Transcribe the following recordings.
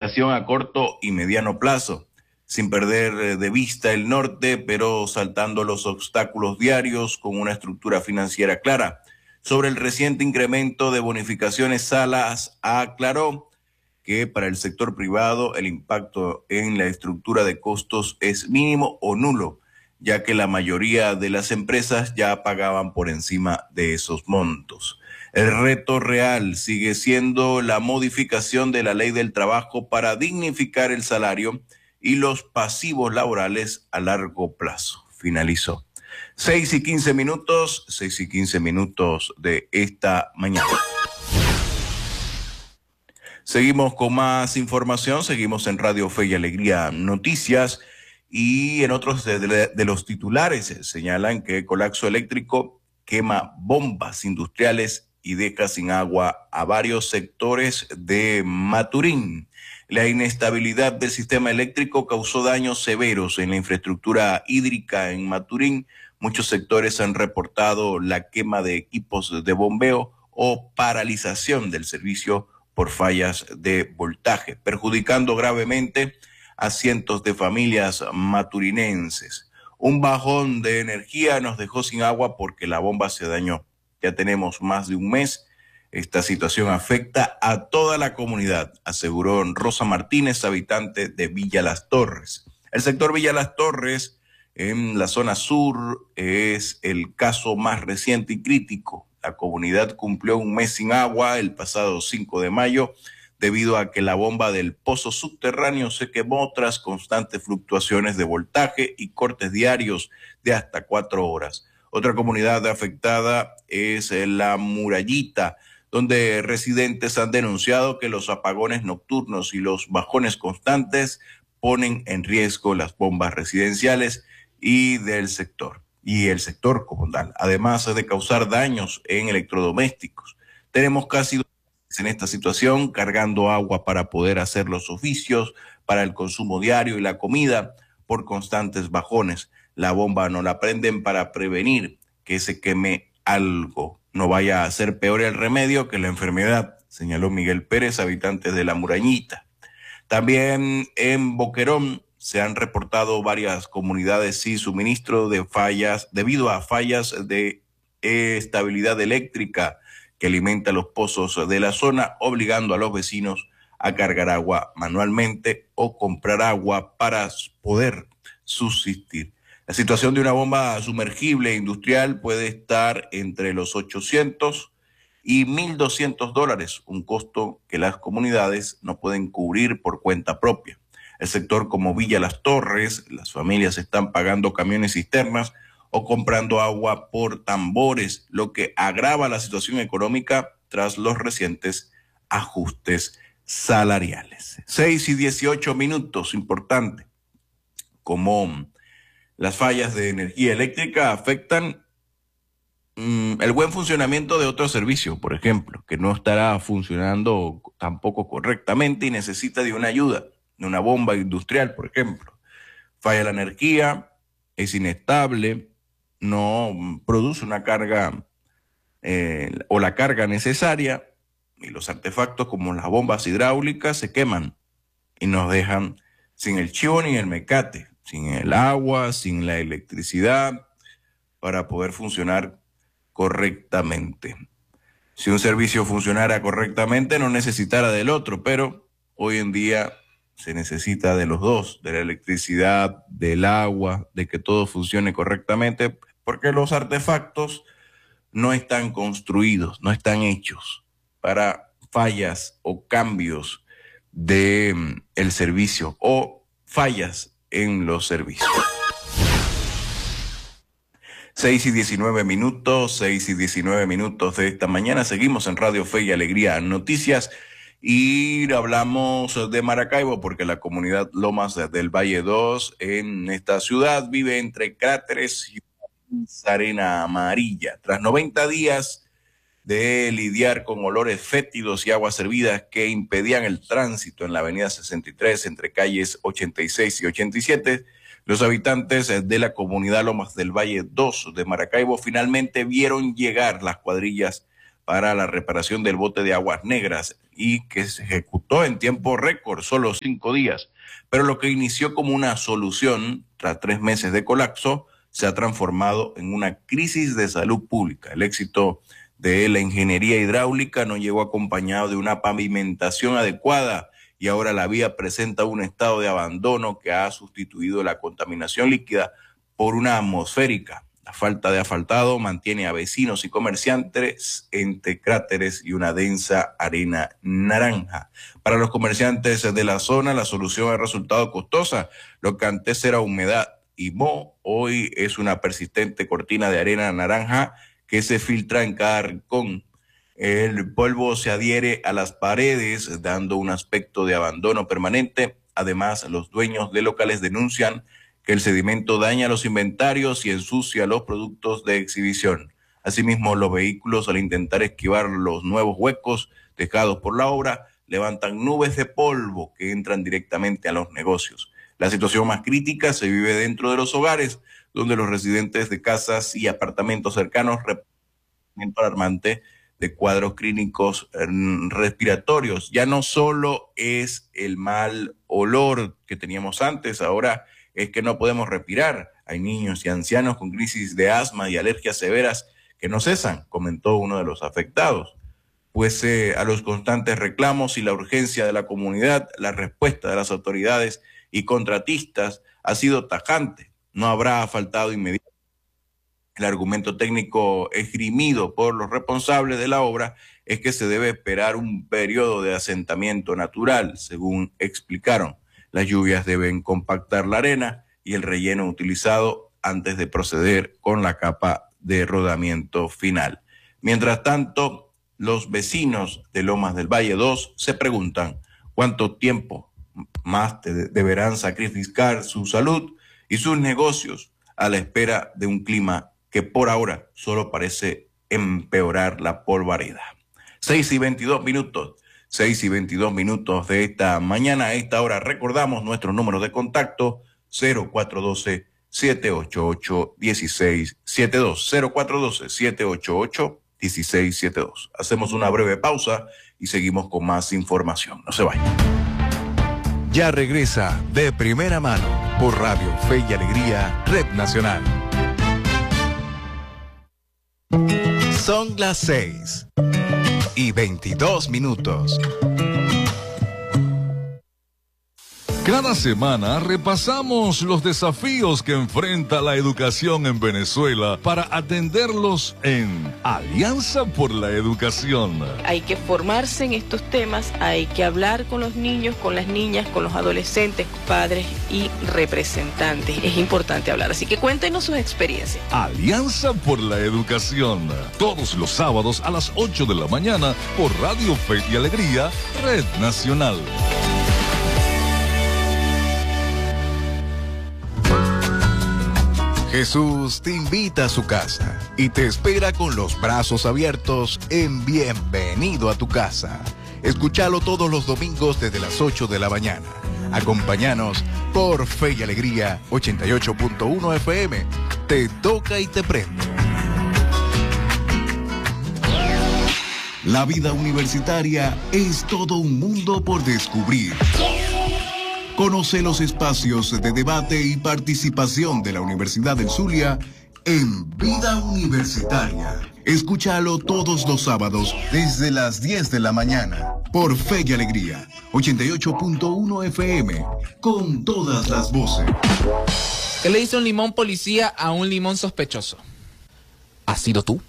planificación a corto y mediano plazo, sin perder de vista el norte, pero saltando los obstáculos diarios con una estructura financiera clara. Sobre el reciente incremento de bonificaciones, Salas aclaró que para el sector privado el impacto en la estructura de costos es mínimo o nulo, ya que la mayoría de las empresas ya pagaban por encima de esos montos. El reto real sigue siendo la modificación de la ley del trabajo para dignificar el salario y los pasivos laborales a largo plazo. Finalizó. 6:15, 6:15 de esta mañana. Seguimos con más información, seguimos en Radio Fe y Alegría Noticias y en otros de los titulares señalan que colapso eléctrico quema bombas industriales y deja sin agua a varios sectores de Maturín. La inestabilidad del sistema eléctrico causó daños severos en la infraestructura hídrica en Maturín. Muchos sectores han reportado la quema de equipos de bombeo o paralización del servicio por fallas de voltaje, perjudicando gravemente a cientos de familias maturinenses. Un bajón de energía nos dejó sin agua porque la bomba se dañó. Ya tenemos más de un mes. Esta situación afecta a toda la comunidad, aseguró Rosa Martínez, habitante de Villa Las Torres. El sector Villa Las Torres, en la zona sur, es el caso más reciente y crítico. La comunidad cumplió un mes sin agua el pasado 5 de mayo debido a que la bomba del pozo subterráneo se quemó tras constantes fluctuaciones de voltaje y cortes diarios de hasta 4 horas. Otra comunidad afectada es La Murallita, donde residentes han denunciado que los apagones nocturnos y los bajones constantes ponen en riesgo las bombas residenciales y del sector. Y el sector como tal, además de causar daños en electrodomésticos. Tenemos casi 2 meses en esta situación, cargando agua para poder hacer los oficios, para el consumo diario y la comida, por constantes bajones. La bomba no la prenden para prevenir que se queme algo. No vaya a ser peor el remedio que la enfermedad, señaló Miguel Pérez, habitante de La Murañita. También en Boquerón se han reportado varias comunidades sin suministro de fallas, debido a fallas de estabilidad eléctrica que alimenta los pozos de la zona, obligando a los vecinos a cargar agua manualmente o comprar agua para poder subsistir. La situación de una bomba sumergible industrial puede estar entre los 800 y $1,200, un costo que las comunidades no pueden cubrir por cuenta propia. El sector como Villa Las Torres, las familias están pagando camiones cisternas o comprando agua por tambores, lo que agrava la situación económica tras los recientes ajustes salariales. 6:18, importante, como las fallas de energía eléctrica afectan el buen funcionamiento de otro servicio, por ejemplo, que no estará funcionando tampoco correctamente y necesita de una ayuda, de una bomba industrial, por ejemplo. Falla la energía, es inestable, no produce una carga o la carga necesaria, y los artefactos como las bombas hidráulicas se queman y nos dejan sin el chivo ni el mecate, sin el agua, sin la electricidad para poder funcionar correctamente. Si un servicio funcionara correctamente no necesitara del otro, pero hoy en día se necesita de los dos, de la electricidad, del agua, de que todo funcione correctamente, porque los artefactos no están construidos, no están hechos para fallas o cambios de el servicio o fallas en los servicios. 6:19 de esta mañana. Seguimos en Radio Fe y Alegría Noticias y hablamos de Maracaibo porque la comunidad Lomas del Valle 2 en esta ciudad vive entre cráteres y arena amarilla. Tras 90 días de lidiar con olores fétidos y aguas hervidas que impedían el tránsito en la avenida 63 entre calles 86 y 87, los habitantes de la comunidad Lomas del Valle 2 de Maracaibo finalmente vieron llegar las cuadrillas para la reparación del bote de aguas negras y que se ejecutó en tiempo récord, solo 5 días. Pero lo que inició como una solución tras 3 meses de colapso se ha transformado en una crisis de salud pública. El éxito de la ingeniería hidráulica no llegó acompañado de una pavimentación adecuada y ahora la vía presenta un estado de abandono que ha sustituido la contaminación líquida por una atmosférica. La falta de asfaltado mantiene a vecinos y comerciantes entre cráteres y una densa arena naranja. Para los comerciantes de la zona, la solución ha resultado costosa. Lo que antes era humedad y moho, hoy es una persistente cortina de arena naranja que se filtra en cada rincón. El polvo se adhiere a las paredes, dando un aspecto de abandono permanente. Además, los dueños de locales denuncian que el sedimento daña los inventarios y ensucia los productos de exhibición. Asimismo, los vehículos, al intentar esquivar los nuevos huecos dejados por la obra, levantan nubes de polvo que entran directamente a los negocios. La situación más crítica se vive dentro de los hogares, donde los residentes de casas y apartamentos cercanos reportan alarmante de cuadros clínicos respiratorios. Ya no solo es el mal olor que teníamos antes, ahora es que no podemos respirar. Hay niños y ancianos con crisis de asma y alergias severas que no cesan, comentó uno de los afectados. Pues a los constantes reclamos y la urgencia de la comunidad, la respuesta de las autoridades y contratistas ha sido tajante. No habrá faltado inmediatamente. El argumento técnico esgrimido por los responsables de la obra es que se debe esperar un periodo de asentamiento natural, según explicaron. Las lluvias deben compactar la arena y el relleno utilizado antes de proceder con la capa de rodamiento final. Mientras tanto, los vecinos de Lomas del Valle 2 se preguntan cuánto tiempo más deberán sacrificar su salud y sus negocios a la espera de un clima que por ahora solo parece empeorar la polvareda. 6:22. 6:22 de esta mañana. A esta hora recordamos nuestro número de contacto 0412-788-1672. 0412-788-1672. Hacemos una breve pausa y seguimos con más información. No se vayan. Ya regresa De Primera Mano por Radio Fe y Alegría, Red Nacional. Son las 6:22. Cada semana repasamos los desafíos que enfrenta la educación en Venezuela para atenderlos en Alianza por la Educación. Hay que formarse en estos temas, hay que hablar con los niños, con las niñas, con los adolescentes, padres y representantes. Es importante hablar, así que cuéntenos sus experiencias. Alianza por la Educación, todos los sábados a las 8 de la mañana por Radio Fe y Alegría, Red Nacional. Jesús te invita a su casa y te espera con los brazos abiertos en Bienvenido a tu Casa. Escúchalo todos los domingos desde las 8 de la mañana. Acompáñanos por Fe y Alegría 88.1 FM. Te toca y te prende. La vida universitaria es todo un mundo por descubrir. Conoce los espacios de debate y participación de la Universidad del Zulia en Vida Universitaria. Escúchalo todos los sábados desde las 10 de la mañana por Fe y Alegría 88.1 FM con todas las voces. ¿Qué le dice un limón policía a un limón sospechoso? ¿Has sido tú?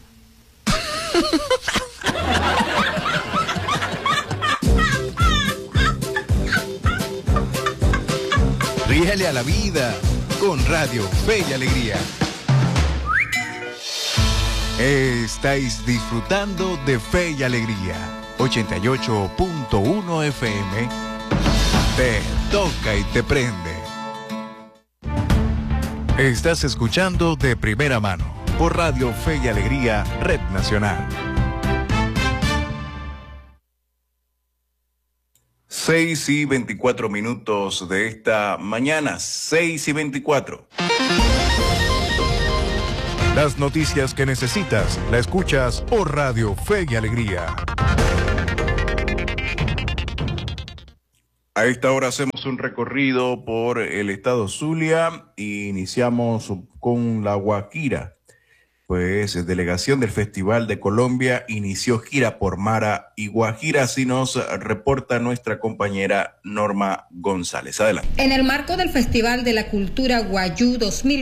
Ríele a la vida con Radio Fe y Alegría. Estáis disfrutando de Fe y Alegría 88.1 FM. Te toca y te prende. Estás escuchando De Primera Mano por Radio Fe y Alegría, Red Nacional. 6:24 de esta mañana, 6:24. Las noticias que necesitas, la escuchas por Radio Fe y Alegría. A esta hora hacemos un recorrido por el estado Zulia e iniciamos con La Guajira. Pues delegación del Festival de Colombia inició gira por Mara y Guajira, así nos reporta nuestra compañera Norma González. Adelante. En el marco del Festival de la Cultura Guayú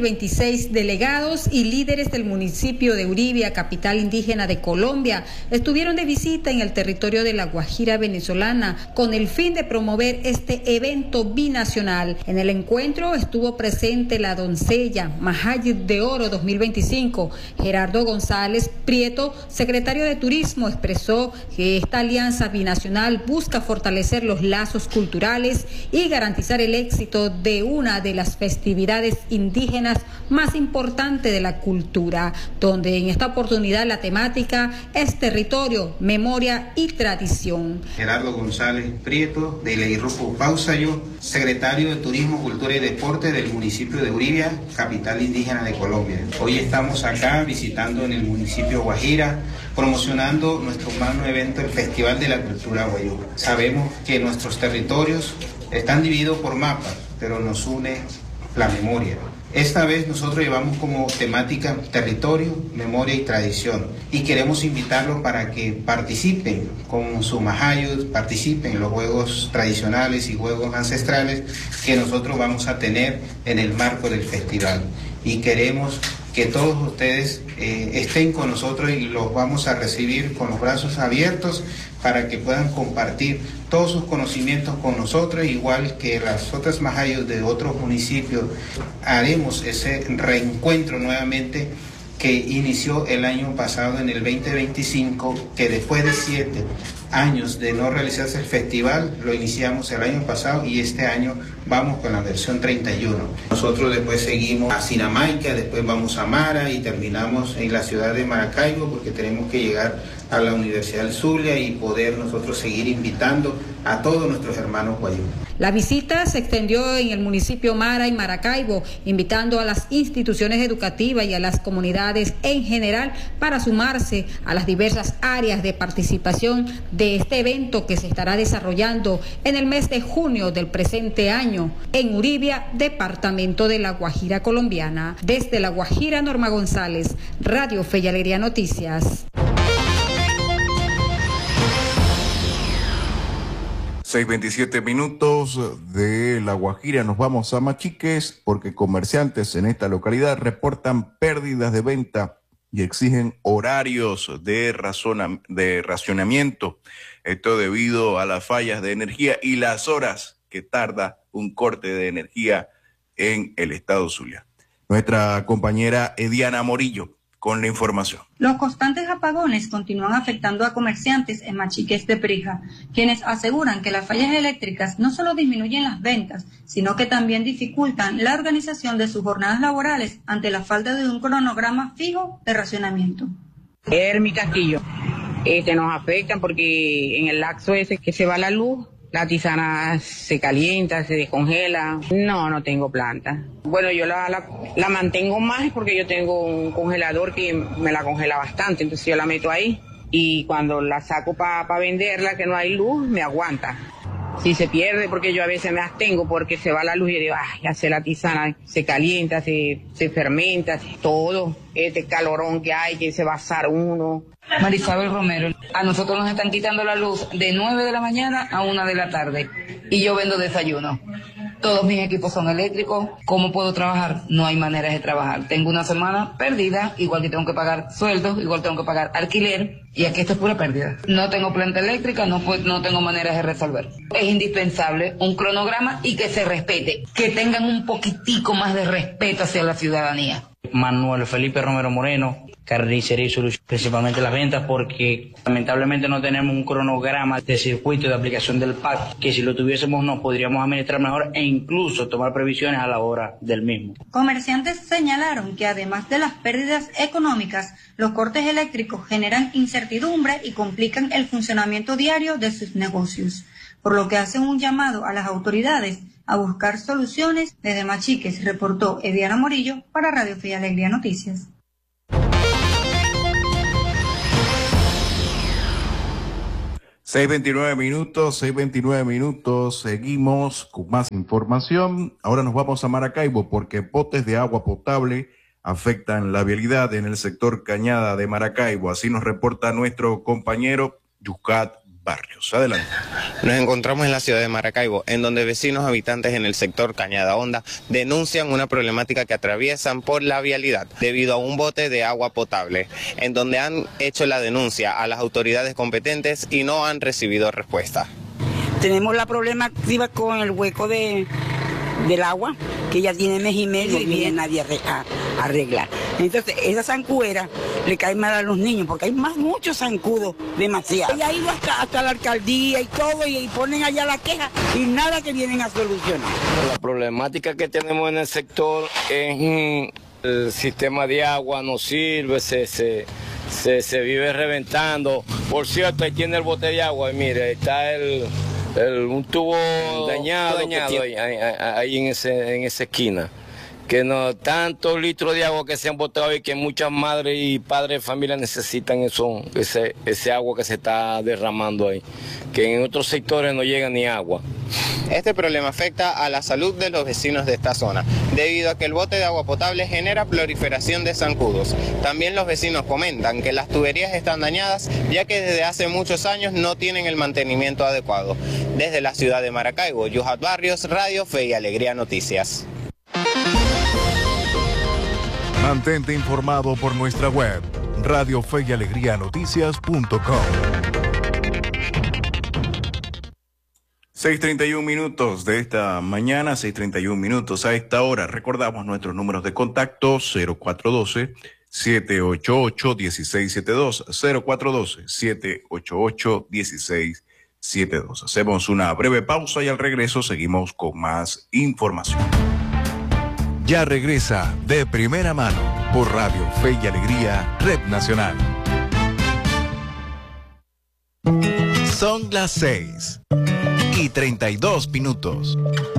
2026, delegados y líderes del municipio de Uribia, capital indígena de Colombia, estuvieron de visita en el territorio de la Guajira venezolana con el fin de promover este evento binacional. En el encuentro estuvo presente la doncella Mahayit de Oro 2025. Gerardo González Prieto, secretario de Turismo, expresó que esta alianza binacional busca fortalecer los lazos culturales y garantizar el éxito de una de las festividades indígenas más importantes de la cultura, donde en esta oportunidad la temática es territorio, memoria y tradición. Gerardo González Prieto, de Leirrupo Pausayo, secretario de Turismo, Cultura y Deporte del municipio de Uribia, capital indígena de Colombia. Hoy estamos acá visitando en el municipio Guajira, promocionando nuestro magno evento, el Festival de la Cultura Guayú. Sabemos que nuestros territorios están divididos por mapas, pero nos une la memoria. Esta vez nosotros llevamos como temática territorio, memoria y tradición, y queremos invitarlos para que participen con su mahayos, participen en los juegos tradicionales y juegos ancestrales que nosotros vamos a tener en el marco del festival. Y queremos que todos ustedes estén con nosotros y los vamos a recibir con los brazos abiertos para que puedan compartir todos sus conocimientos con nosotros, igual que las otras mahayos de otros municipios. Haremos ese reencuentro nuevamente que inició el año pasado en el 2025, que después de 7 años de no realizarse el festival, lo iniciamos el año pasado y este año vamos con la versión 31. Nosotros después seguimos a Sinamaica, después vamos a Mara y terminamos en la ciudad de Maracaibo, porque tenemos que llegar a la Universidad del Zulia y poder nosotros seguir invitando a todos nuestros hermanos guayú. La visita se extendió en el municipio Mara y Maracaibo, invitando a las instituciones educativas y a las comunidades en general para sumarse a las diversas áreas de participación de este evento que se estará desarrollando en el mes de junio del presente año en Uribia, departamento de La Guajira colombiana. Desde La Guajira, Norma González, Radio Fe y Alegría Noticias. 6:27 minutos de La Guajira. Nos vamos a Machiques porque comerciantes en esta localidad reportan pérdidas de venta y exigen horarios de racionamiento. Esto debido a las fallas de energía y las horas que tarda un corte de energía en el estado Zulia. Nuestra compañera Ediana Morillo con la información. Los constantes apagones continúan afectando a comerciantes en Machiques de Prija, quienes aseguran que las fallas eléctricas no solo disminuyen las ventas, sino que también dificultan la organización de sus jornadas laborales ante la falta de un cronograma fijo de racionamiento. Mi Castillo, nos afectan porque en el lapso ese que se va la luz, la tisana se calienta, se descongela. No tengo planta. Bueno, yo la mantengo más porque yo tengo un congelador que me la congela bastante, entonces yo la meto ahí y cuando la saco para venderla, que no hay luz, me aguanta. Si se pierde, porque yo a veces me abstengo porque se va la luz y yo digo, ya sé, la tisana se calienta, se fermenta, todo, este calorón que hay, que se va a asar uno. Marisabel Romero, a nosotros nos están quitando la luz de 9 de la mañana a 1 de la tarde y yo vendo desayuno. Todos mis equipos son eléctricos. ¿Cómo puedo trabajar? No hay maneras de trabajar. Tengo una semana perdida, igual que tengo que pagar sueldos, igual tengo que pagar alquiler, y aquí esto es pura pérdida. No tengo planta eléctrica, no tengo maneras de resolver. Es indispensable un cronograma y que se respete, que tengan un poquitico más de respeto hacia la ciudadanía. Manuel Felipe Romero Moreno, carnicería y solución, principalmente las ventas, porque lamentablemente no tenemos un cronograma de circuito de aplicación del PAC, que si lo tuviésemos nos podríamos administrar mejor e incluso tomar previsiones a la hora del mismo. Comerciantes señalaron que además de las pérdidas económicas, los cortes eléctricos generan incertidumbre y complican el funcionamiento diario de sus negocios, por lo que hacen un llamado a las autoridades a buscar soluciones. Desde Machiques reportó Ediana Morillo para Radio Fe y Alegría Noticias. 6:29 minutos, seguimos con más información. Ahora nos vamos a Maracaibo porque botes de agua potable afectan la vialidad en el sector Cañada de Maracaibo. Así nos reporta nuestro compañero Yucat Barrios. Adelante. Nos encontramos en la ciudad de Maracaibo, en donde vecinos habitantes en el sector Cañada Honda denuncian una problemática que atraviesan por la vialidad debido a un bote de agua potable, en donde han hecho la denuncia a las autoridades competentes y no han recibido respuesta. Tenemos la problemática con el hueco del agua, que ya tiene mes y medio y viene nadie a arreglar. Entonces, esa zancuera le cae mal a los niños, porque hay muchos zancudos, demasiado. Ella ha ido hasta la alcaldía y todo, y ponen allá la queja, y nada que vienen a solucionar. La problemática que tenemos en el sector es el sistema de agua no sirve, se vive reventando. Por cierto, ahí tiene el bote de agua, y mire, está un tubo dañado ahí en esa esquina, que no tantos litros de agua que se han botado y que muchas madres y padres de familia necesitan ese agua que se está derramando ahí, que en otros sectores no llega ni agua. Este problema afecta a la salud de los vecinos de esta zona, debido a que el bote de agua potable genera proliferación de zancudos. También los vecinos comentan que las tuberías están dañadas, ya que desde hace muchos años no tienen el mantenimiento adecuado. Desde la ciudad de Maracaibo, Yuhat Barrios, Radio Fe y Alegría Noticias. Mantente informado por nuestra web, radiofeyalegrianoticias.com. 6:31 minutos de esta mañana, 6:31 minutos a esta hora. Recordamos nuestros números de contacto: 0412-788-1672, 0412-788-1672. Hacemos una breve pausa y al regreso seguimos con más información. Ya regresa De Primera Mano por Radio Fe y Alegría, Red Nacional. Son las 6:32 minutos.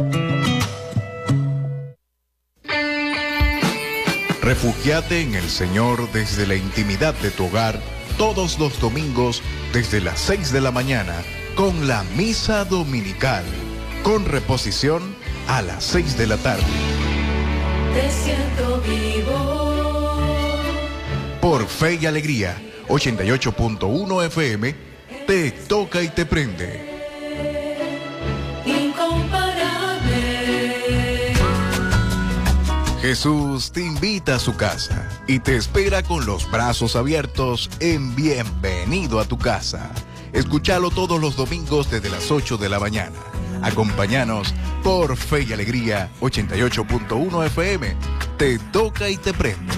Refúgiate en el Señor desde la intimidad de tu hogar todos los domingos desde las 6 de la mañana con la misa dominical, con reposición a las 6 de la tarde. Te siento vivo. Por Fe y Alegría, 88.1 FM, te toca y te prende. Incomparable. Jesús te invita a su casa y te espera con los brazos abiertos en Bienvenido a tu casa. Escúchalo todos los domingos desde las 8 de la mañana. Acompáñanos por Fe y Alegría, 88.1 FM. Te toca y te prende.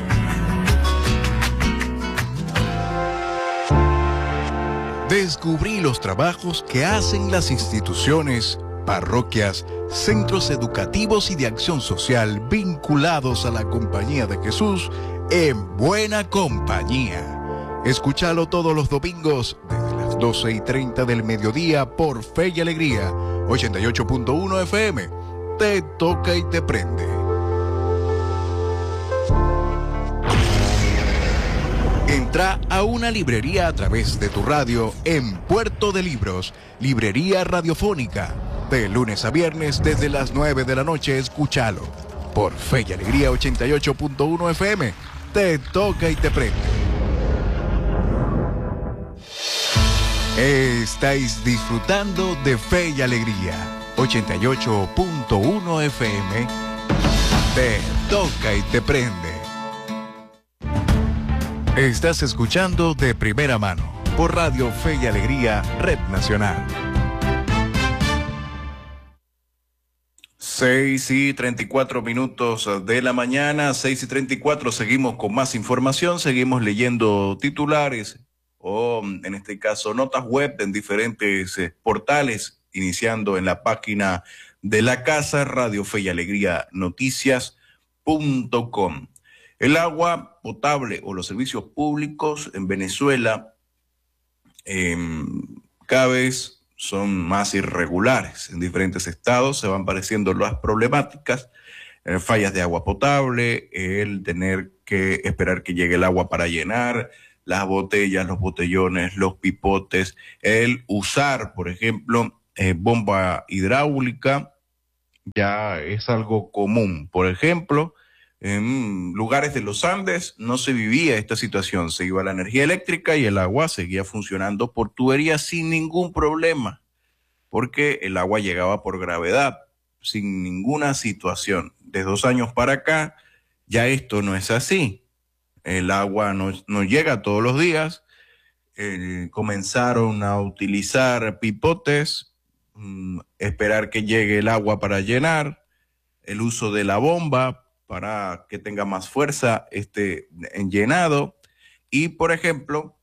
Descubrí los trabajos que hacen las instituciones, parroquias, centros educativos y de acción social vinculados a la Compañía de Jesús en Buena Compañía. Escúchalo todos los domingos desde las 12:30 del mediodía por Fe y Alegría, 88.1 FM. Te toca y te prende. Entra a una librería a través de tu radio en Puerto de Libros, librería radiofónica. De lunes a viernes desde las 9 de la noche, escúchalo. Por Fe y Alegría 88.1 FM. Te toca y te prende. Estáis disfrutando de Fe y Alegría 88.1 FM. Te toca y te prende. Estás escuchando De Primera Mano por Radio Fe y Alegría, Red Nacional. 6:34 minutos de la mañana, 6:34. Seguimos con más información, seguimos leyendo titulares o en este caso notas web en diferentes portales, iniciando en la página de la casa, Radio Fe y Alegría Noticias.com. El agua potable o los servicios públicos en Venezuela cada vez son más irregulares. En diferentes estados se van apareciendo las problemáticas, fallas de agua potable, el tener que esperar que llegue el agua para llenar, las botellas, los botellones, los pipotes, el usar, por ejemplo, bomba hidráulica, ya es algo común. Por ejemplo, en lugares de los Andes no se vivía esta situación, se iba la energía eléctrica y el agua seguía funcionando por tubería sin ningún problema, porque el agua llegaba por gravedad, sin ninguna situación. De 2 años para acá, ya esto no es así. El agua no llega todos los días. Comenzaron a utilizar pipotes, esperar que llegue el agua para llenar, el uso de la bomba para que tenga más fuerza en llenado. Y, por ejemplo,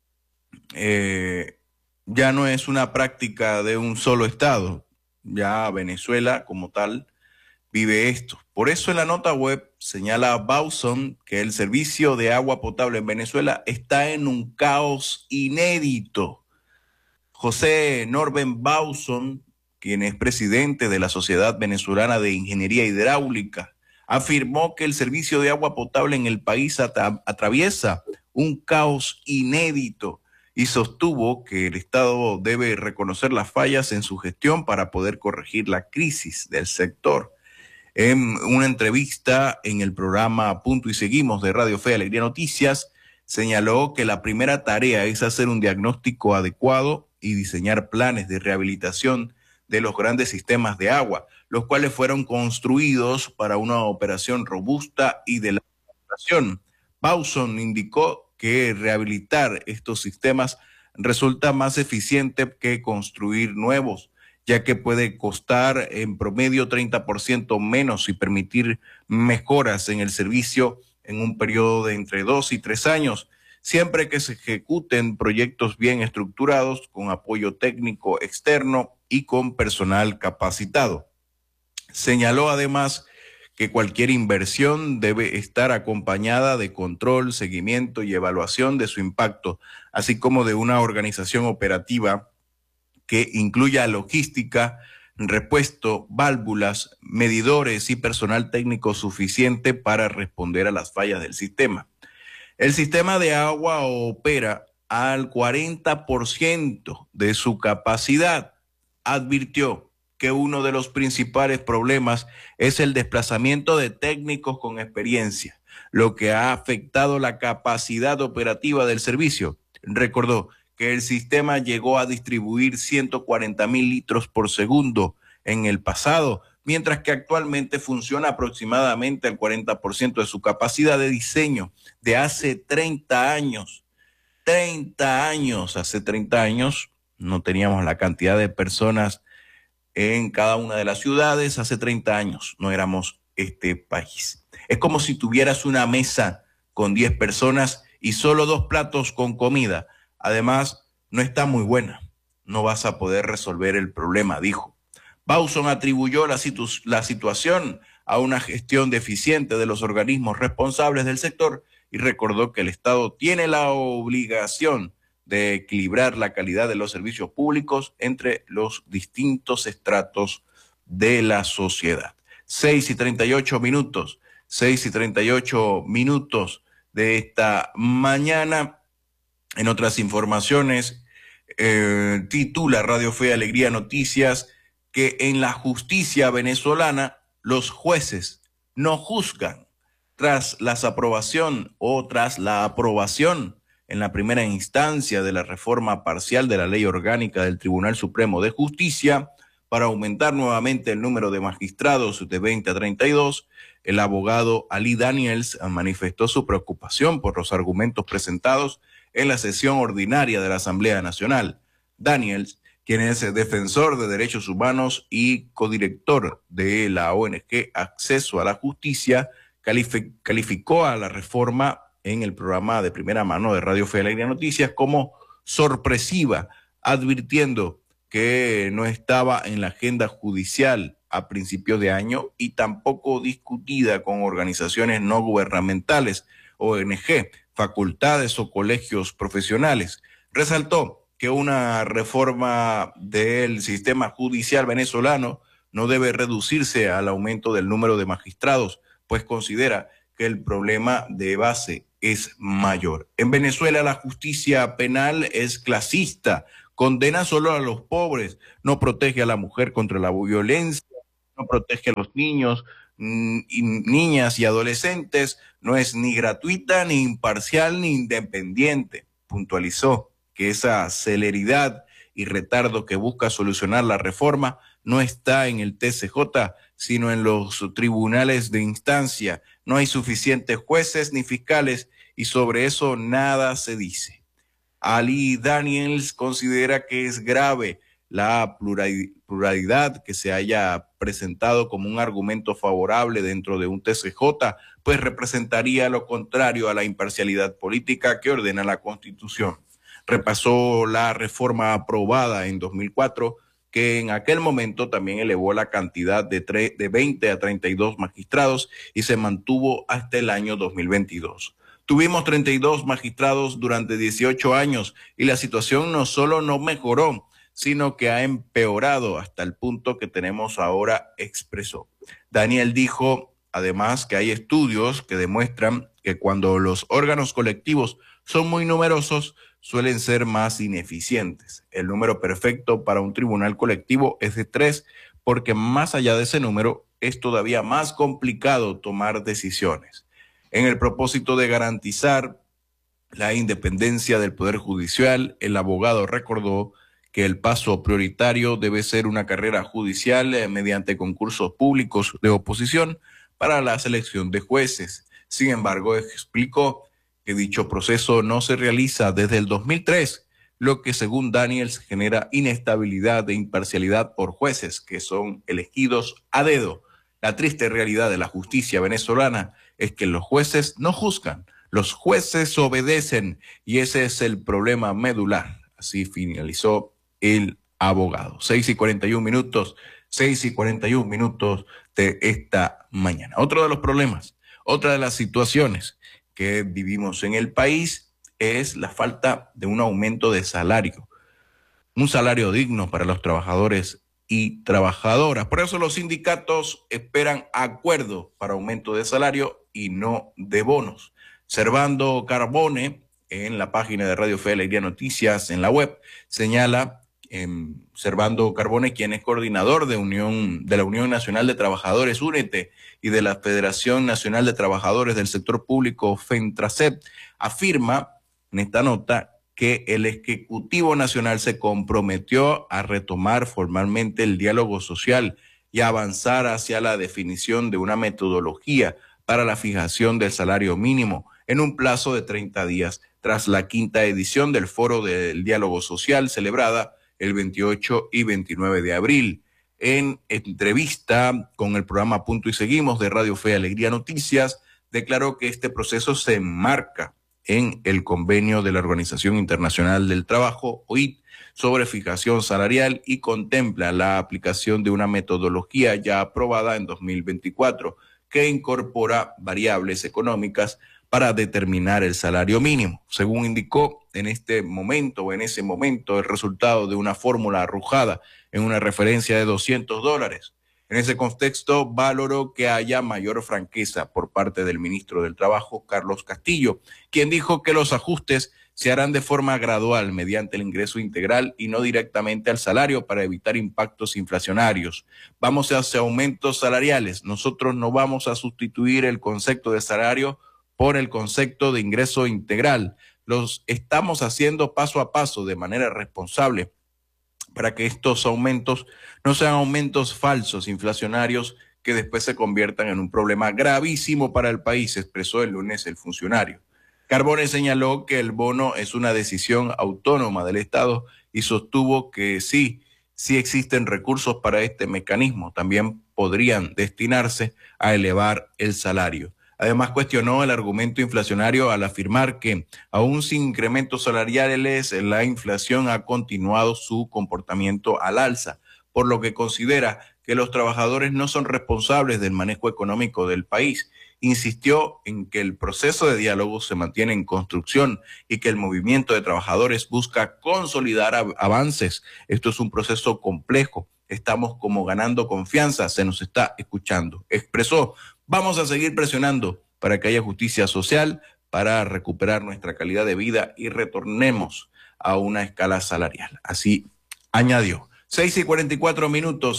ya no es una práctica de un solo estado. Ya Venezuela como tal vive esto. Por eso en la nota web señala Bauson que el servicio de agua potable en Venezuela está en un caos inédito. José Norben Bauson, quien es presidente de la Sociedad Venezolana de Ingeniería Hidráulica, afirmó que el servicio de agua potable en el país atraviesa un caos inédito y sostuvo que el Estado debe reconocer las fallas en su gestión para poder corregir la crisis del sector. En una entrevista en el programa Punto y Seguimos de Radio Fe y Alegría Noticias, señaló que la primera tarea es hacer un diagnóstico adecuado y diseñar planes de rehabilitación de los grandes sistemas de agua, los cuales fueron construidos para una operación robusta y de larga duración. Bauson indicó que rehabilitar estos sistemas resulta más eficiente que construir nuevos, ya que puede costar en promedio 30% menos y permitir mejoras en el servicio en un periodo de entre 2 y 3 años, siempre que se ejecuten proyectos bien estructurados, con apoyo técnico externo y con personal capacitado. Señaló además que cualquier inversión debe estar acompañada de control, seguimiento y evaluación de su impacto, así como de una organización operativa que incluya logística, repuesto, válvulas, medidores y personal técnico suficiente para responder a las fallas del sistema. El sistema de agua opera al 40% de su capacidad. Advirtió que uno de los principales problemas es el desplazamiento de técnicos con experiencia, lo que ha afectado la capacidad operativa del servicio. Recordó que el sistema llegó a distribuir 140,000 litros por segundo en el pasado, mientras que actualmente funciona aproximadamente al 40% de su capacidad de diseño de hace 30 años. 30 años, hace 30 años no teníamos la cantidad de personas en cada una de las ciudades, hace 30 años no éramos este país. Es como si tuvieras una mesa con 10 personas y solo 2 platos con comida. Además, no está muy buena. No vas a poder resolver el problema, dijo. Bauson atribuyó la situación a una gestión deficiente de los organismos responsables del sector y recordó que el Estado tiene la obligación de equilibrar la calidad de los servicios públicos entre los distintos estratos de la sociedad. 6:38 minutos, 6:38 minutos de esta mañana. En otras informaciones, titula Radio Fe y Alegría Noticias que en la justicia venezolana los jueces no juzgan tras la aprobación en la primera instancia de la reforma parcial de la Ley Orgánica del Tribunal Supremo de Justicia para aumentar nuevamente el número de magistrados de 20 a 32, el abogado Ali Daniels manifestó su preocupación por los argumentos presentados en la sesión ordinaria de la Asamblea Nacional. Daniels, quien es defensor de derechos humanos y codirector de la ONG Acceso a la Justicia, calificó a la reforma en el programa de primera mano de Radio Fe y Alegría Noticias como sorpresiva, advirtiendo que no estaba en la agenda judicial a principios de año y tampoco discutida con organizaciones no gubernamentales, ONG, facultades o colegios profesionales. Resaltó que una reforma del sistema judicial venezolano no debe reducirse al aumento del número de magistrados, pues considera que el problema de base es mayor. En Venezuela la justicia penal es clasista, condena solo a los pobres, no protege a la mujer contra la violencia, no protege a los niños, niñas y adolescentes, no es ni gratuita, ni imparcial, ni independiente. Puntualizó que esa celeridad y retardo que busca solucionar la reforma no está en el TCJ, sino en los tribunales de instancia. No hay suficientes jueces ni fiscales y sobre eso nada se dice. Ali Daniels considera que es grave la pluralidad que se haya presentado como un argumento favorable dentro de un TCJ, pues representaría lo contrario a la imparcialidad política que ordena la Constitución. Repasó la reforma aprobada en 2004, que en aquel momento también elevó la cantidad de 20 a 32 magistrados y se mantuvo hasta el año 2022. Tuvimos 32 magistrados durante 18 años y la situación no solo no mejoró, sino que ha empeorado hasta el punto que tenemos ahora, expresó. Daniel dijo, además, que hay estudios que demuestran que cuando los órganos colectivos son muy numerosos, suelen ser más ineficientes. El número perfecto para un tribunal colectivo es de 3, porque más allá de ese número es todavía más complicado tomar decisiones. En el propósito de garantizar la independencia del Poder Judicial, el abogado recordó que el paso prioritario debe ser una carrera judicial mediante concursos públicos de oposición para la selección de jueces. Sin embargo, explicó que dicho proceso no se realiza desde el 2003, lo que según Daniels genera inestabilidad e imparcialidad por jueces que son elegidos a dedo. La triste realidad de la justicia venezolana es que los jueces no juzgan, los jueces obedecen y ese es el problema medular. Así finalizó el abogado. 6:41, 6:41 de esta mañana. Otro de los problemas, otra de las situaciones que vivimos en el país es la falta de un aumento de salario, un salario digno para los trabajadores y trabajadoras. Por eso los sindicatos esperan acuerdo para aumento de salario y no de bonos. Servando Carbone, en la página de Radio Fe y Alegría Noticias, en la web, señala Servando Carbone, quien es coordinador de la Unión Nacional de Trabajadores, Únete, y de la Federación Nacional de Trabajadores del Sector Público, FENTRACEP, afirma en esta nota que el Ejecutivo Nacional se comprometió a retomar formalmente el diálogo social y a avanzar hacia la definición de una metodología para la fijación del salario mínimo en un plazo de 30 días, tras la 5ª edición del Foro del Diálogo Social celebrada el 28 y 29 de abril. En entrevista con el programa Punto y Seguimos de Radio Fe y Alegría Noticias, declaró que este proceso se enmarca en el convenio de la Organización Internacional del Trabajo, OIT, sobre fijación salarial y contempla la aplicación de una metodología ya aprobada en 2024 que incorpora variables económicas para determinar el salario mínimo. Según indicó, en ese momento, el resultado de una fórmula arrojada en una referencia de $200. En ese contexto, valoró que haya mayor franqueza por parte del ministro del Trabajo, Carlos Castillo, quien dijo que los ajustes se harán de forma gradual mediante el ingreso integral y no directamente al salario para evitar impactos inflacionarios. Vamos hacia aumentos salariales. Nosotros no vamos a sustituir el concepto de salario por el concepto de ingreso integral. Los estamos haciendo paso a paso de manera responsable para que estos aumentos no sean aumentos falsos, inflacionarios, que después se conviertan en un problema gravísimo para el país, expresó el lunes el funcionario. Carbone señaló que el bono es una decisión autónoma del Estado y sostuvo que sí existen recursos para este mecanismo. También podrían destinarse a elevar el salario. Además, cuestionó el argumento inflacionario al afirmar que, aún sin incrementos salariales, la inflación ha continuado su comportamiento al alza, por lo que considera que los trabajadores no son responsables del manejo económico del país. Insistió en que el proceso de diálogo se mantiene en construcción y que el movimiento de trabajadores busca consolidar avances. Esto es un proceso complejo. Estamos como ganando confianza, se nos está escuchando. Expresó: vamos a seguir presionando para que haya justicia social, para recuperar nuestra calidad de vida y retornemos a una escala salarial. Así añadió. 6:44 minutos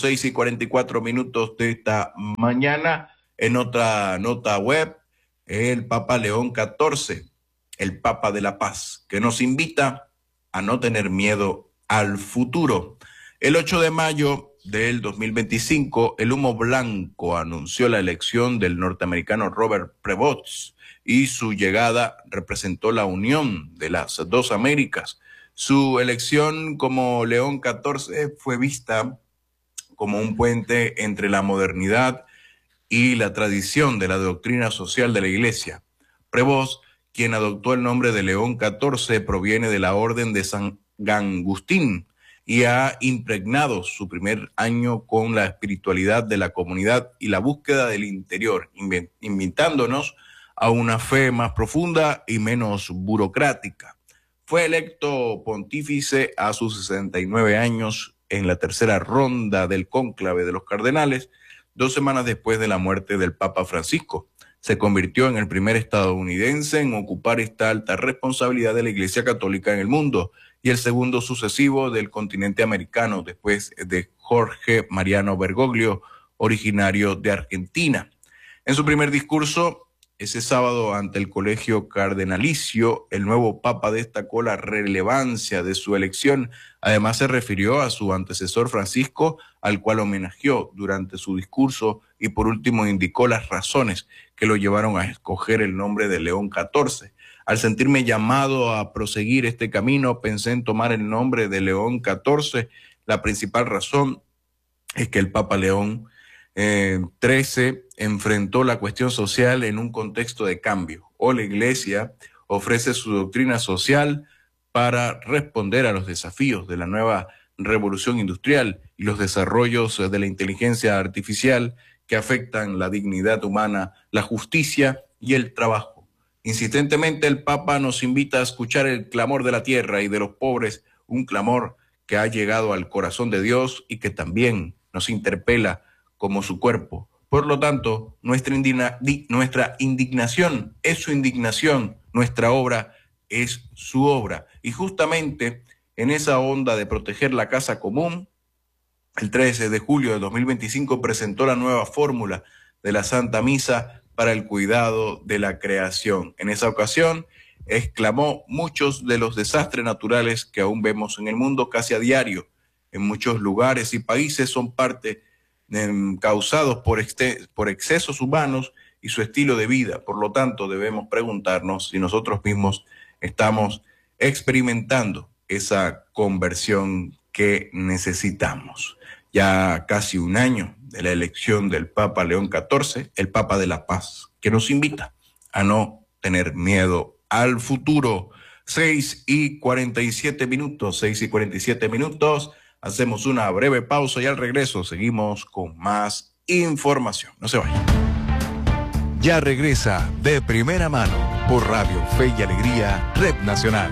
de esta mañana. En otra nota web, el Papa León XIV, el Papa de la Paz, que nos invita a no tener miedo al futuro. El 8 de mayo del 2025, el humo blanco anunció la elección del norteamericano Robert Prevost y su llegada representó la unión de las dos Américas. Su elección como León XIV fue vista como un puente entre la modernidad y la tradición de la doctrina social de la Iglesia. Prevost, quien adoptó el nombre de León XIV, proviene de la Orden de San Agustín y ha impregnado su primer año con la espiritualidad de la comunidad y la búsqueda del interior, invitándonos a una fe más profunda y menos burocrática. Fue electo pontífice a sus 69 años en la tercera ronda del cónclave de los cardenales, 2 semanas después de la muerte del Papa Francisco. Se convirtió en el primer estadounidense en ocupar esta alta responsabilidad de la Iglesia Católica en el mundo y el segundo sucesivo del continente americano después de Jorge Mariano Bergoglio, originario de Argentina. En su primer discurso, ese sábado ante el Colegio Cardenalicio, el nuevo Papa destacó la relevancia de su elección. Además, se refirió a su antecesor Francisco, al cual homenajeó durante su discurso, y por último indicó las razones que lo llevaron a escoger el nombre de León XIV. Al sentirme llamado a proseguir este camino, pensé en tomar el nombre de León XIV. La principal razón es que el Papa León XIII enfrentó la cuestión social en un contexto de cambio. Hoy la Iglesia ofrece su doctrina social para responder a los desafíos de la nueva revolución industrial y los desarrollos de la inteligencia artificial que afectan la dignidad humana, la justicia y el trabajo. Insistentemente el Papa nos invita a escuchar el clamor de la tierra y de los pobres, un clamor que ha llegado al corazón de Dios y que también nos interpela como su cuerpo. Por lo tanto, nuestra indignación es su indignación, nuestra obra es su obra. Y justamente en esa onda de proteger la casa común, el 13 de julio de 2025 presentó la nueva fórmula de la Santa Misa para el cuidado de la creación. En esa ocasión, exclamó muchos de los desastres naturales que aún vemos en el mundo casi a diario. En muchos lugares y países son causados por excesos humanos y su estilo de vida. Por lo tanto, debemos preguntarnos si nosotros mismos estamos experimentando esa conversión que necesitamos. Ya casi un año de la elección del Papa León XIV, el Papa de la Paz, que nos invita a no tener miedo al futuro. 6:47 minutos. Hacemos una breve pausa y al regreso seguimos con más información. No se vayan. Ya regresa De Primera Mano por Radio Fe y Alegría, Red Nacional.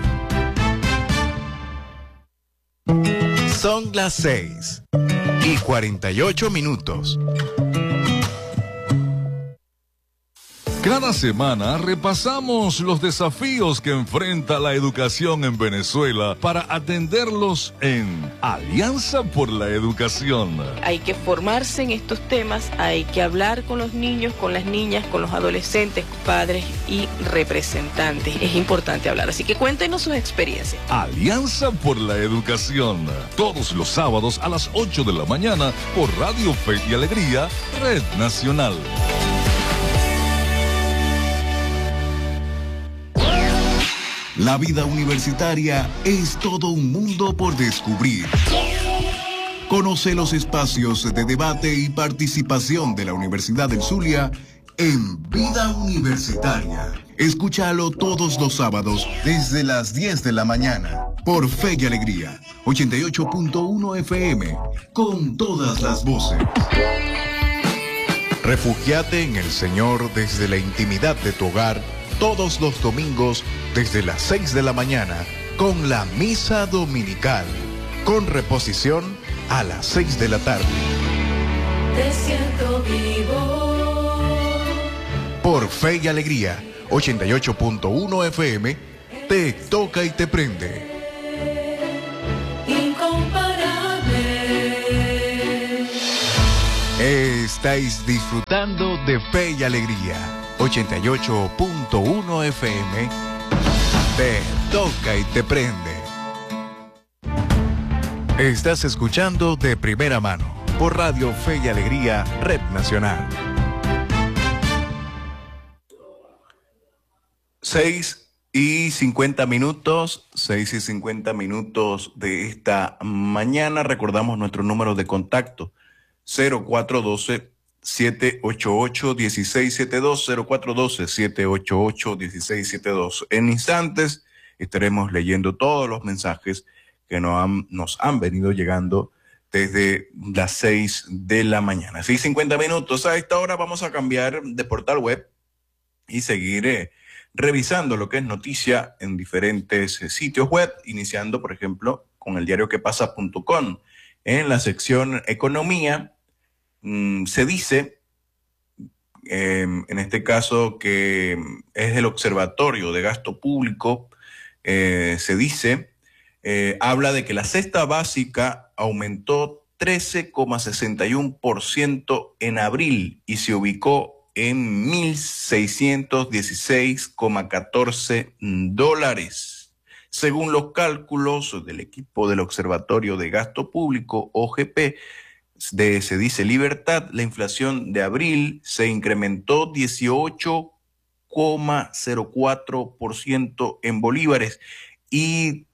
Son las 6:48. Cada semana repasamos los desafíos que enfrenta la educación en Venezuela para atenderlos en Alianza por la Educación. Hay que formarse en estos temas, hay que hablar con los niños, con las niñas, con los adolescentes, padres y representantes. Es importante hablar, así que cuéntenos sus experiencias. Alianza por la Educación, todos los sábados a las 8 de la mañana por Radio Fe y Alegría, Red Nacional. La vida universitaria es todo un mundo por descubrir. Conoce los espacios de debate y participación de la Universidad del Zulia en Vida Universitaria. Escúchalo todos los sábados desde las 10 de la mañana por Fe y Alegría, 88.1 FM, con todas las voces. Refúgiate en el Señor desde la intimidad de tu hogar todos los domingos desde las 6 de la mañana con la misa dominical, con reposición a las 6 de la tarde. Te siento vivo. Por Fe y Alegría, 88.1 FM, te toca y te prende. Incomparable. Estáis disfrutando de Fe y Alegría, 88.1 FM, te toca y te prende. Estás escuchando de primera mano por Radio Fe y Alegría, Red Nacional. 6:50 minutos, 6:50 de esta mañana. Recordamos nuestro número de contacto, 0412-788-1672, 0412-788-1672. En instantes estaremos leyendo todos los mensajes que nos han venido llegando desde las 6 de la mañana. 6:50 minutos. A esta hora vamos a cambiar de portal web y seguir revisando lo que es noticia en diferentes sitios web, iniciando, por ejemplo, con el diario quepasa.com. En la sección Economía se dice, en este caso que es el Observatorio de Gasto Público, se dice, habla de que la cesta básica aumentó 13,61% en abril y se ubicó en $1,616,14. Según los cálculos del equipo del Observatorio de Gasto Público, OGP, se dice Libertad, la inflación de abril se incrementó 18,04% en bolívares y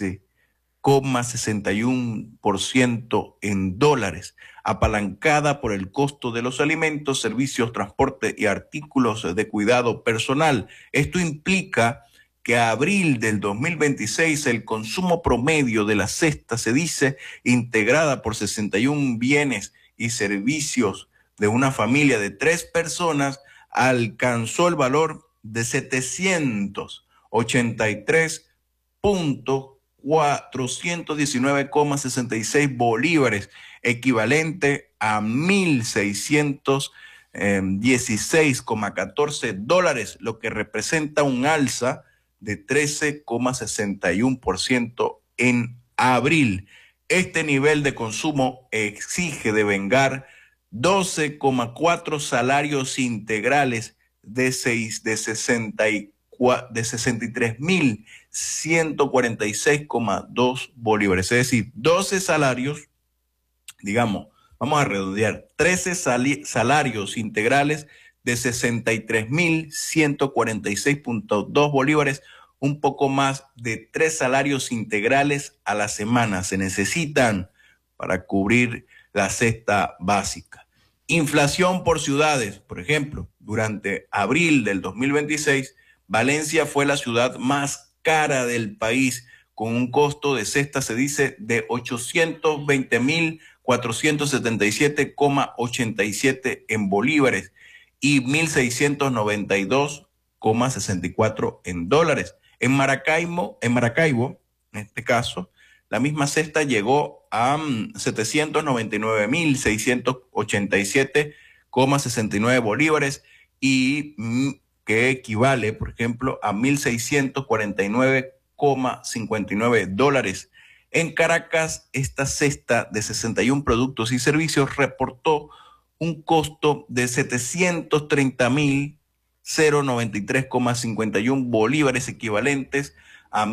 13,61% en dólares, apalancada por el costo de los alimentos, servicios, transporte y artículos de cuidado personal. Esto implica que a abril del 2026 el consumo promedio de la cesta, se dice, integrada por 61 bienes y servicios de una familia de 3 personas, alcanzó el valor de 783.419,66 bolívares, equivalente a $1,616,14, lo que representa un alza de 13,61% en abril. Este nivel de consumo exige devengar 12,4 salarios integrales de 63.146,2 bolívares. Es decir, 12 salarios, digamos, vamos a redondear, 13 salarios integrales de 63.146,2 bolívares, un poco más de 3 salarios integrales a la semana se necesitan para cubrir la cesta básica. Inflación por ciudades, por ejemplo, durante abril del 2026, Valencia fue la ciudad más cara del país, con un costo de cesta, se dice, de 820.477,87 en bolívares y 1.692,64 en dólares. En Maracaibo, en este caso, la misma cesta llegó a 799.687,69 bolívares y que equivale, por ejemplo, a 1.649,59 dólares. En Caracas, esta cesta de 61 productos y servicios reportó un costo de 730.093,51 bolívares, equivalentes a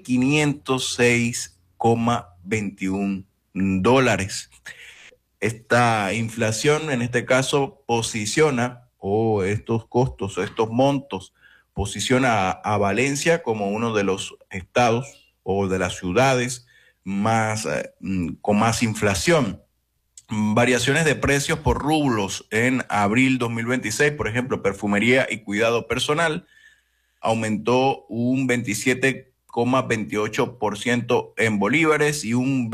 1.506,21 dólares. Esta inflación, en este caso, posiciona, o estos costos, o estos montos, posiciona a Valencia como uno de los estados o de las ciudades con más inflación. Variaciones de precios por rublos en abril 2026, por ejemplo, perfumería y cuidado personal aumentó un 27,28% en bolívares y un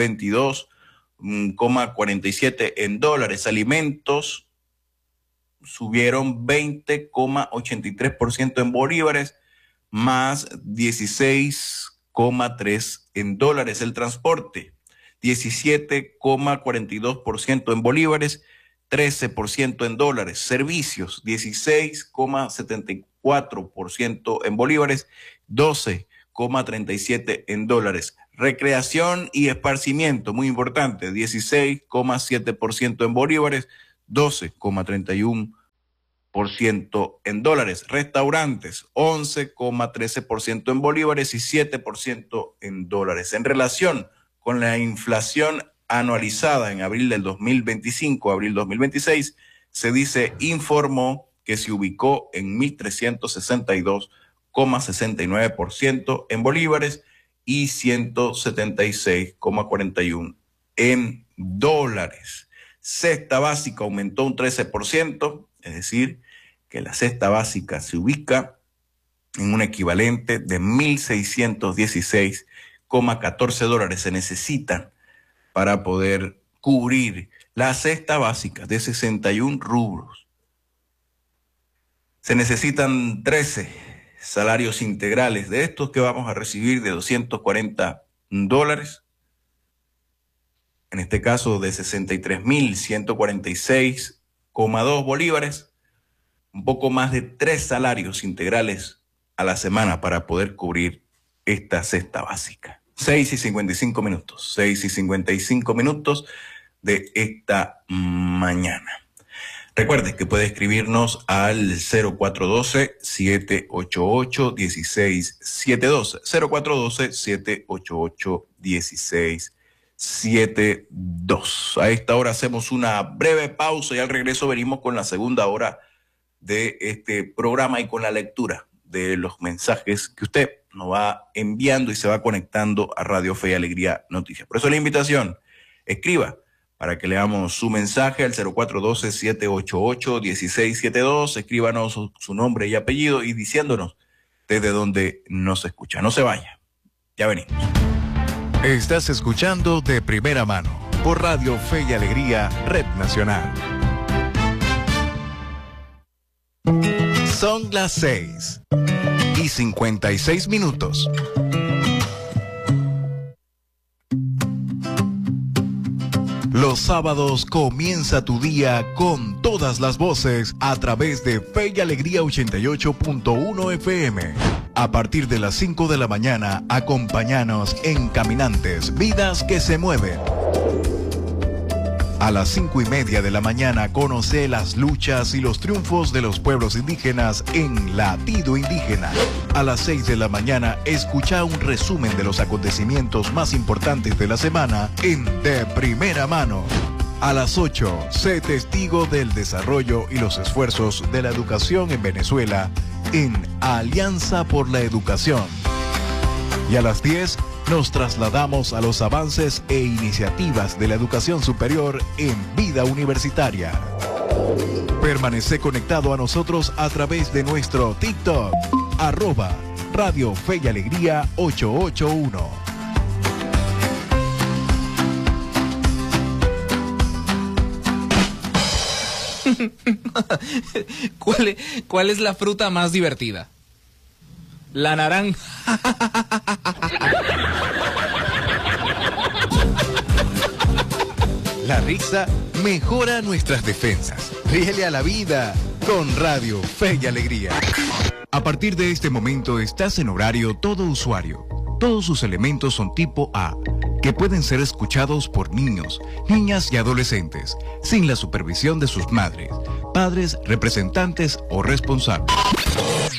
22,47% en dólares. Alimentos subieron 20,83% en bolívares, más 16,3% en dólares. El transporte, 17,42% en bolívares, 13% en dólares. Servicios, 16,74% en bolívares, 12,37 en dólares. Recreación y esparcimiento, muy importante, 16,7% en bolívares, 12,31% en dólares. Restaurantes, 11,13% en bolívares y 7% en dólares. En relación con la inflación anualizada en abril del 2025, abril 2026, informó que se ubicó en 1.362,69% en bolívares y 176,41 en dólares. Cesta básica aumentó un 13%, es decir, que la cesta básica se ubica en un equivalente de 1.616,14 dólares. Se necesitan para poder cubrir la cesta básica de 61 rubros. Se necesitan 13 salarios integrales de estos que vamos a recibir de 240 dólares. En este caso de 63.146,2 bolívares. Un poco más de 3 salarios integrales a la semana para poder cubrir esta cesta básica. 6:55 de esta mañana. Recuerde que puede escribirnos al 0412-788-1672. 0412-788-1672. A esta hora hacemos una breve pausa y al regreso venimos con la segunda hora de este programa y con la lectura de los mensajes que usted nos va enviando y se va conectando a Radio Fe y Alegría Noticias. Por eso la invitación, escriba para que leamos su mensaje al 0412-788-1672. Escríbanos su nombre y apellido y diciéndonos desde dónde nos escucha. No se vaya, ya venimos. Estás escuchando De Primera Mano por Radio Fe y Alegría, Red Nacional. Son las 6:56. Los sábados comienza tu día con todas las voces a través de Fe y Alegría 88.1 FM. A partir de las 5 de la mañana, acompáñanos en Caminantes, Vidas que se Mueven. A las 5:30 de la mañana conoce las luchas y los triunfos de los pueblos indígenas en Latido Indígena. A las 6 de la mañana escucha un resumen de los acontecimientos más importantes de la semana en De Primera Mano. A las 8, sé testigo del desarrollo y los esfuerzos de la educación en Venezuela en Alianza por la Educación. Y a las 10, nos trasladamos a los avances e iniciativas de la educación superior en Vida Universitaria. Permanece conectado a nosotros a través de nuestro TikTok, @Radio Fe y Alegría 881. ¿Cuál es la fruta más divertida? La naranja. La risa mejora nuestras defensas. Ríele a la vida con Radio Fe y Alegría. A partir de este momento estás en horario todo usuario. Todos sus elementos son tipo A, que pueden ser escuchados por niños, niñas y adolescentes, sin la supervisión de sus madres, padres, representantes o responsables.